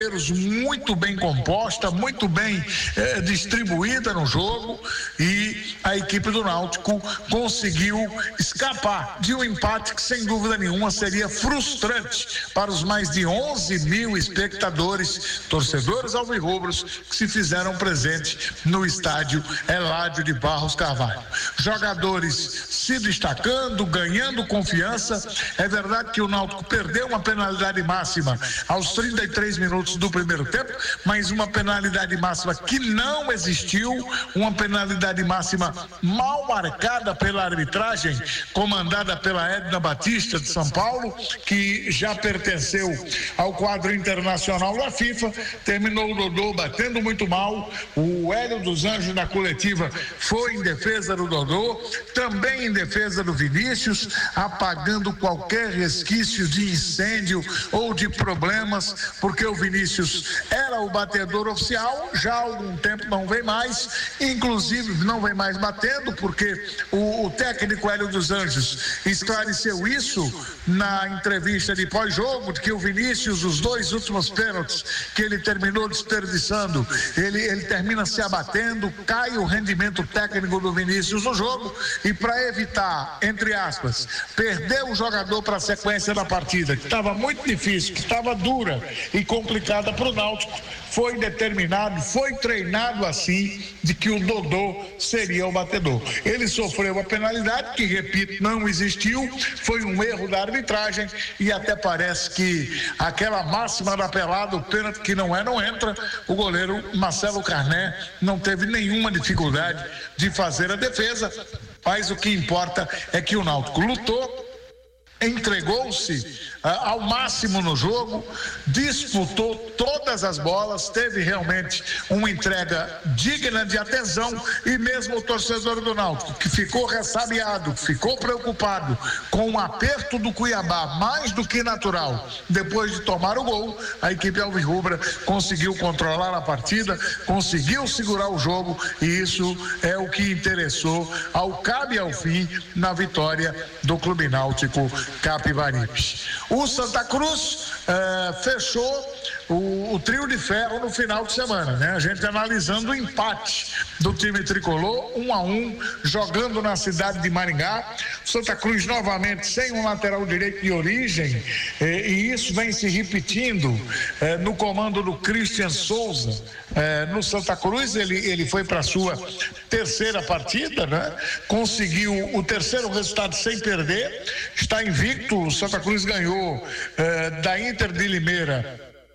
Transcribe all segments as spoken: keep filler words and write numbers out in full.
muito bem composta, muito bem eh, distribuída no jogo, e a equipe do Náutico conseguiu escapar de um empate que sem dúvida nenhuma seria frustrante para os mais de onze mil espectadores, torcedores alvirrubros, que se fizeram presente no estádio Eládio de Barros Carvalho. Jogadores se destacando, ganhando confiança. É verdade que o Náutico perdeu uma penalidade máxima aos trinta e três minutos do primeiro tempo, mas uma penalidade máxima que não existiu, uma penalidade máxima mal marcada pela arbitragem, comandada pela Edna Batista de São Paulo, que já pertenceu ao quadro internacional da FIFA. Terminou o Dodô batendo muito mal. O Hélio dos Anjos na coletiva foi em defesa do Dodô, também em defesa do Vinícius, apagando qualquer resquício de incêndio ou de problemas, porque o Vinícius era o batedor oficial, já há algum tempo não vem mais, inclusive não vem mais batendo, porque o, o técnico Hélio dos Anjos esclareceu isso na entrevista de pós-jogo, de que o Vinícius, os dois últimos pênaltis que ele terminou desperdiçando, ele, ele termina se abatendo, cai o rendimento técnico do Vinícius no jogo, e para evitar, entre aspas, perder o jogador para a sequência da partida, que estava muito difícil, que estava dura e complicada para o Náutico, foi determinado, foi treinado assim, de que o Dodô seria o batedor. Ele sofreu a penalidade, que, repito, não existiu, foi um erro da arbitragem, e até parece que aquela máxima da pelada, o pênalti que não é, não entra. O goleiro Marcelo Carné não teve nenhuma dificuldade de fazer a defesa, mas o que importa é que o Náutico lutou, entregou-se ah, ao máximo no jogo, disputou todas as bolas, teve realmente uma entrega digna de atenção, e mesmo o torcedor do Náutico, que ficou ressabiado, ficou preocupado com o aperto do Cuiabá, mais do que natural, depois de tomar o gol, a equipe alvirrubra conseguiu controlar a partida, conseguiu segurar o jogo, e isso é o que interessou ao cabo e ao fim na vitória do Clube Náutico Capibaribe. O Santa Cruz eh, fechou o, o trio de ferro no final de semana, né? A gente analisando o empate do time tricolor, um a um, jogando na cidade de Maringá. Santa Cruz novamente sem um lateral direito de origem, eh, e isso vem se repetindo eh, no comando do Christian Souza. Eh, no Santa Cruz, ele, ele foi para a sua terceira partida, né? Conseguiu o terceiro resultado sem perder, está invicto. O Santa Cruz ganhou eh, da Inter de Limeira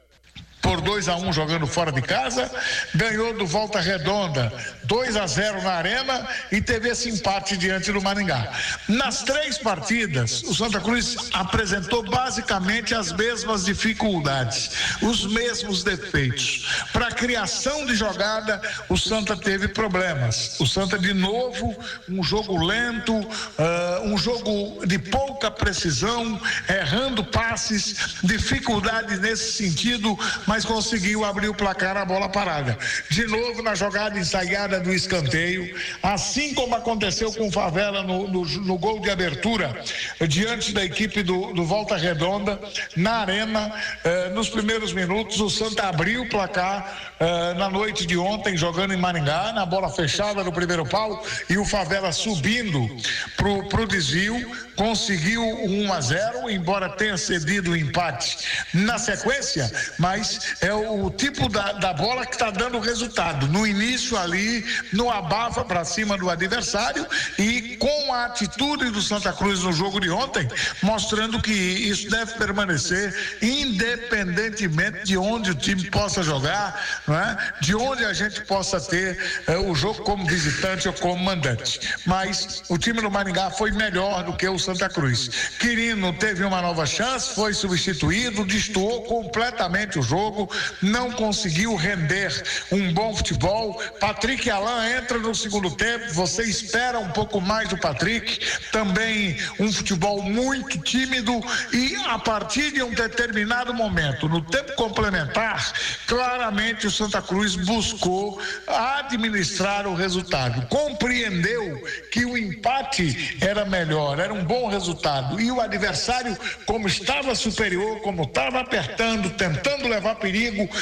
por dois a um jogando fora de casa, ganhou do Volta Redonda dois a zero na Arena e teve esse empate diante do Maringá. Nas três partidas, o Santa Cruz apresentou basicamente as mesmas dificuldades, os mesmos defeitos. Para a criação de jogada, o Santa teve problemas. O Santa, de novo, um jogo lento, uh, um jogo de pouca precisão, errando passes, dificuldade nesse sentido, mas conseguiu abrir o placar, a bola parada. De novo na jogada ensaiada do escanteio, assim como aconteceu com o Favela no, no, no gol de abertura, diante da equipe do, do Volta Redonda, na Arena, eh, nos primeiros minutos, o Santa abriu o placar eh, na noite de ontem, jogando em Maringá, na bola fechada no primeiro pau, e o Favela subindo pro, pro desvio, conseguiu um a zero, embora tenha cedido o empate na sequência, mas é o, o tipo da, da bola que está dando resultado. No início ali, no abafa para cima do adversário, e com a atitude do Santa Cruz no jogo de ontem, mostrando que isso deve permanecer independentemente de onde o time possa jogar, não é? De onde a gente possa ter é, o jogo como visitante ou como mandante. Mas o time do Maringá foi melhor do que o Santa Cruz. Quirino teve uma nova chance, foi substituído, destoou completamente o jogo, não conseguiu render um bom futebol. Patrick Alain entra no segundo tempo, você espera um pouco mais do Patrick, também um futebol muito tímido, e a partir de um determinado momento, no tempo complementar, claramente o Santa Cruz buscou administrar o resultado, compreendeu que o empate era melhor, era um bom resultado, e o adversário, como estava superior, como estava apertando, tentando levar perigo,